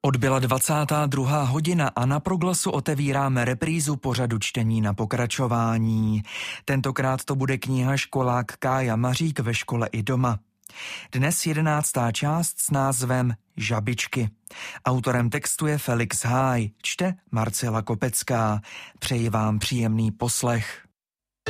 Odbyla 22. hodina a na Proglasu otevíráme reprízu pořadu čtení na pokračování. Tentokrát to bude kniha Školák Kája Mařík ve škole i doma. Dnes 11. část s názvem Žabičky. Autorem textu je Felix Háj, čte Marcela Kopecká. Přeji vám příjemný poslech.